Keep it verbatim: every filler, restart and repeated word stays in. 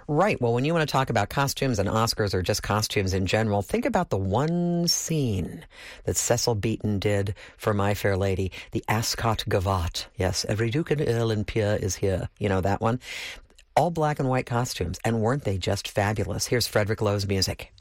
Right. Well, when you want to talk about costumes and Oscars or just costumes in general, think about the one scene that Cecil Beaton did for My Fair Lady, the Ascot Gavotte. Yes, every duke and earl and peer is here. You know that one? All black and white costumes, and weren't they just fabulous? Here's Frederick Lowe's music.